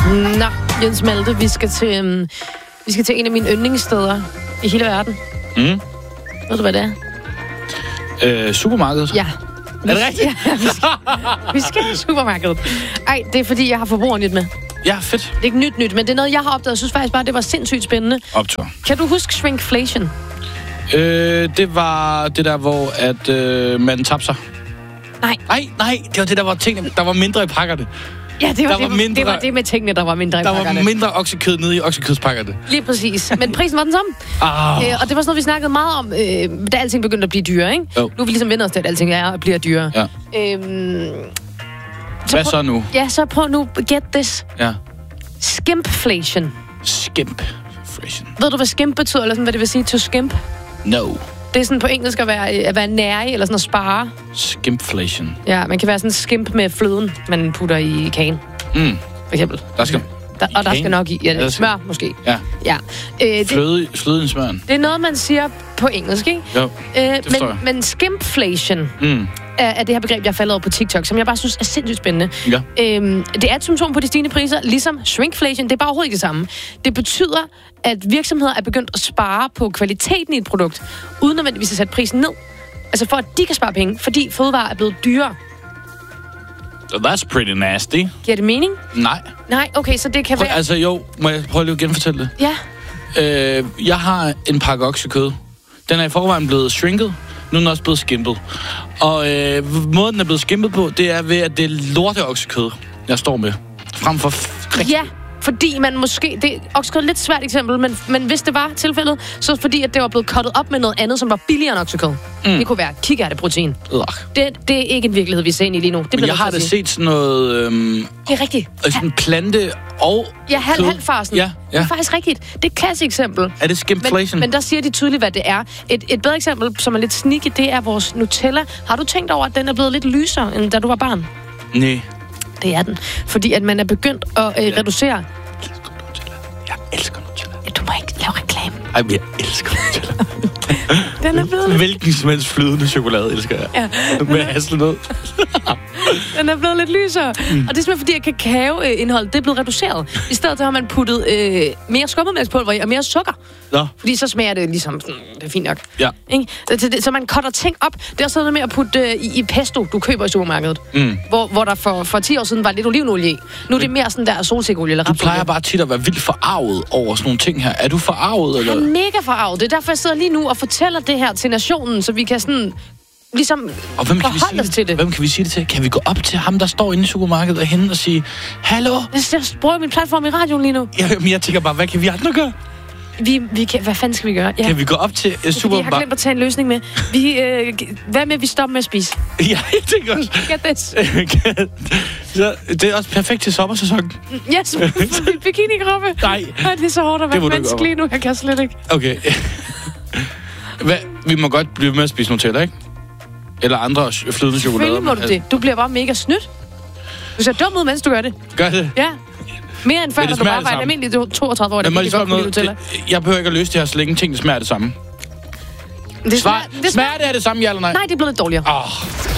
Nå, Jens Malte, vi skal til en af mine yndlingssteder i hele verden. Ved du, hvad det er? Supermarkedet? Ja. Er det rigtigt? Ja, vi skal i supermarkedet. Ej, det er fordi, jeg har Forbrugernyt med. Ja, fedt. Det er ikke nyt, men det er noget, jeg har opdaget. Jeg synes faktisk bare, det var sindssygt spændende. Optur. Kan du huske shrinkflation? Det var det der, hvor at man tabte sig. Nej. Det var det, der var tingene, der var mindre i pakkerne. Ja, det var det med tingene, der var mindre i pakkerne. Der var mindre oksekød nede i oksekødspakkerne. Lige præcis. Men prisen var den samme. Og det var sådan noget, vi snakkede meget om, da alting begyndte at blive dyre, ikke? Jo. Nu er vi ligesom vendt os til, at alting bliver dyre. Ja. Hvad så nu? Ja, så prøv nu, get this. Ja. Skimpflation. Skimpflation. Ved du, hvad skimp betyder, eller sådan, hvad det vil sige to skimp? No. Det er sådan på engelsk at være nærig, eller sådan at spare. Skimpflation. Ja, man kan være sådan skimp med fløden, man putter i kagen. For eksempel. Der skal nok i. Ja, det er smør, måske. Ja. Fløde i smøren. Det er noget, man siger på engelsk, ikke? Jo, men skimpflation er det her begreb, jeg faldet over på TikTok, som jeg bare synes er sindssygt spændende. Ja. Det er et symptom på de stigende priser, ligesom shrinkflation. Det er bare overhovedet ikke det samme. Det betyder, at virksomheder er begyndt at spare på kvaliteten i et produkt, uden nødvendigvis at sætte prisen ned. Altså for at de kan spare penge, fordi fødevarer er blevet dyrere. That's pretty nasty. Giver det mening? Nej, okay, så det kan være... Altså jo, må jeg prøve lige at genfortælle det? Ja. Jeg har en pakke oksekød. Den er i forvejen blevet shrinket. Nu er den også blevet skimpet. Og måden, den er blevet skimpet på, det er ved, at det er lorte oksekød, jeg står med. Frem for Ja, fordi man måske... Det er oksekød lidt svært eksempel, men hvis det var tilfældet, så fordi, at det var blevet cuttet op med noget andet, som var billigere end oksekød. Det kunne være kikærteprotein. Det er ikke en virkelighed, vi ser ind i lige nu. Men jeg har da set sådan noget... det er rigtigt. Sådan plante og ja, halvfarsen. Ja. Det er faktisk rigtigt. Det er et klassisk eksempel. Er det skimpflation? Men der siger de tydeligt, hvad det er. Et bedre eksempel, som er lidt sneaky, det er vores Nutella. Har du tænkt over, at den er blevet lidt lysere, end da du var barn? Nej. Det er den. Fordi at man er begyndt at reducere... Jeg elsker Nutella. Ja, du må ikke lave reklame. Ej, men jeg elsker Nutella. Den er blevet... Hvilken som helst flydende chokolade elsker jeg. Ja. Med hasselnød. Den er blevet lidt lysere. Og det er simpelthen fordi, at kakaoindholdet det er blevet reduceret. I stedet har man puttet mere skummetmælkspulver i og mere sukker. Nå. Fordi så smager det ligesom... Det er fint nok. Ja. Ikke? Så man cutter ting op. Det er sådan noget med at putte i pesto, du køber i supermarkedet. Hvor der for 10 år siden var lidt olivenolie i. Nu er det mere sådan der solsikkeolie eller rapsolie. Du plejer bare tit at være vildt forarvet over sådan nogle ting her. Er du forarvet, eller? Jeg er mega forarvet. Det er derfor, jeg sidder lige nu og fortæller det her til nationen, så vi kan sådan... ligesom og hvem kan vi sige det til det? Hvem kan vi sige det til? Kan vi gå op til ham, der står inde i supermarkedet og hende og sige, hallo? Jeg bruger min platform i radioen lige nu. Men jeg tænker bare, hvad kan vi andre gøre? Vi kan, hvad fanden skal vi gøre? Ja. Kan vi gå op til supermarkedet? Jeg har glemt at tage en løsning med. Hvad med, at vi stopper med at spise? Ja, jeg tænker også. Get this. Så, det er også perfekt til sommersæsonen. Yes, bikini-kroppe. Nej. Det er så hårdt at være menneske lige nu. Jeg kan slet ikke. Okay. Vi må godt blive med at spise Nutella, ikke? Eller andre flydende chokolade. Selvfølgelig må du det. Du bliver bare mega snydt. Du ser dum ud, mens du gør det. Gør det? Ja. Mere end før, når du bare var en almindelig 32 år, der virkelig godt kunne lide Nutella. Jeg behøver ikke at løse det her, så længe tingene smager det samme. Smager det er det samme, ja eller nej? Nej, det er blevet lidt dårligere.